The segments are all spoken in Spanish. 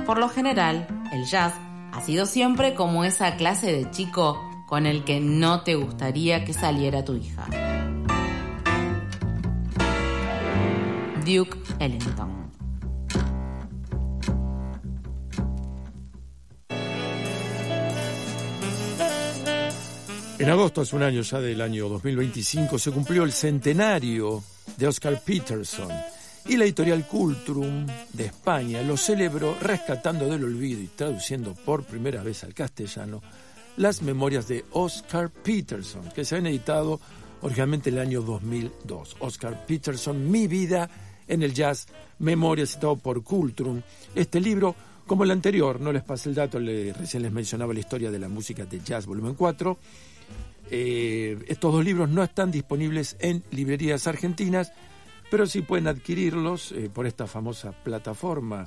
Por lo general, el jazz ha sido siempre como esa clase de chico con el que no te gustaría que saliera tu hija. Duke Ellington. En agosto, hace un año ya del año 2025, se cumplió el centenario de Oscar Peterson y la editorial Cultrum de España lo celebró rescatando del olvido y traduciendo por primera vez al castellano las memorias de Oscar Peterson, que se habían editado originalmente en el año 2002. Oscar Peterson, Mi vida en el jazz, memorias, citado por Cultrum. Este libro, como el anterior, no les pasé el dato, recién les mencionaba la historia de la música de jazz, volumen 4. Estos dos libros no están disponibles en librerías argentinas, pero sí pueden adquirirlos por esta famosa plataforma,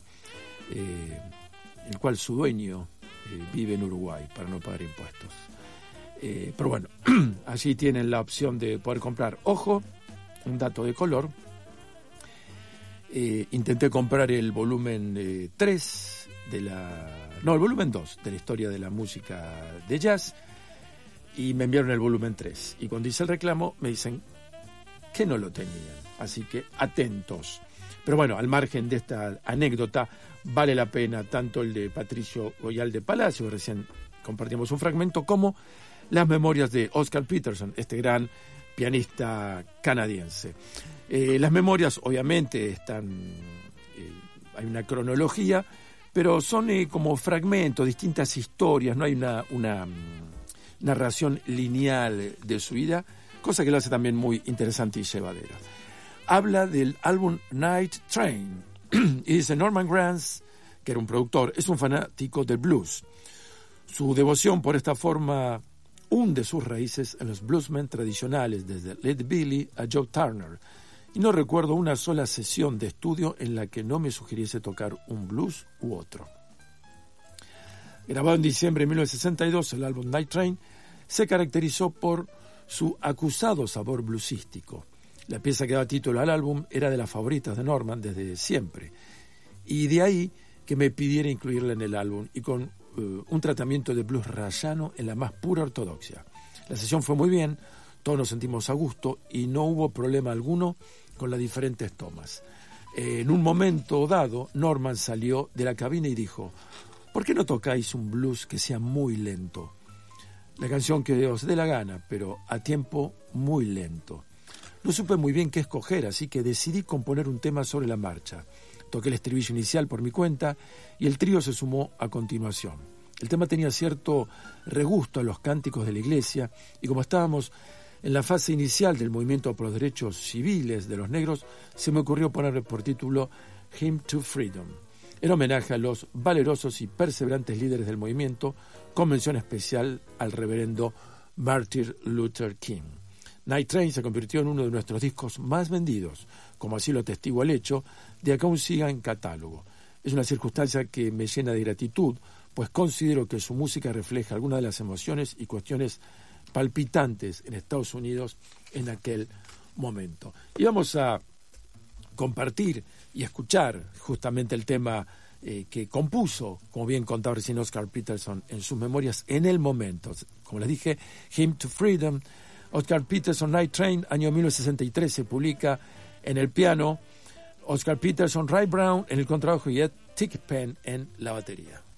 el cual su dueño vive en Uruguay para no pagar impuestos. Pero bueno, allí tienen la opción de poder comprar. Ojo, un dato de color. Intenté comprar el volumen 3 el volumen 2 de la historia de la música de jazz, y me enviaron el volumen 3. Y cuando hice el reclamo me dicen que no lo tenían. Así que atentos. Pero bueno, al margen de esta anécdota, vale la pena tanto el de Patricio Goyal de Palacio, que recién compartimos un fragmento, como las memorias de Oscar Peterson, este gran pianista canadiense. Las memorias obviamente están, hay una cronología, pero son como fragmentos, distintas historias, no hay una narración lineal de su vida, cosa que lo hace también muy interesante y llevadera. Habla del álbum Night Train y dice: Norman Granz, que era un productor, es un fanático del blues. Su devoción por esta forma hunde sus raíces en los bluesmen tradicionales, desde Led Billy a Joe Turner, y no recuerdo una sola sesión de estudio en la que no me sugiriese tocar un blues u otro. Grabado en diciembre de 1962, el álbum Night Train se caracterizó por su acusado sabor bluesístico. La pieza que daba título al álbum era de las favoritas de Norman desde siempre, y de ahí que me pidiera incluirla en el álbum, y con un tratamiento de blues rayano en la más pura ortodoxia. La sesión fue muy bien, todos nos sentimos a gusto y no hubo problema alguno con las diferentes tomas. En un momento dado, Norman salió de la cabina y dijo: ¿por qué no tocáis un blues que sea muy lento? La canción que os dé la gana, pero a tiempo muy lento. No supe muy bien qué escoger, así que decidí componer un tema sobre la marcha. Toqué el estribillo inicial por mi cuenta y el trío se sumó a continuación. El tema tenía cierto regusto a los cánticos de la iglesia, y como estábamos en la fase inicial del movimiento por los derechos civiles de los negros, se me ocurrió ponerle por título Hymn to Freedom, en homenaje a los valerosos y perseverantes líderes del movimiento, con mención especial al reverendo Martin Luther King. Night Train se convirtió en uno de nuestros discos más vendidos, como así lo atestigua el hecho de que aún siga en catálogo. Es una circunstancia que me llena de gratitud, pues considero que su música refleja algunas de las emociones y cuestiones palpitantes en Estados Unidos en aquel momento. Y vamos a compartir y escuchar justamente el tema que compuso, como bien contaba recién Oscar Peterson en sus memorias, en el momento. Como les dije, Hymn to Freedom, Oscar Peterson, Night Train, año 1963, se publica en el piano, Oscar Peterson, Ray Brown en el contrabajo y Ed Thigpen en la batería.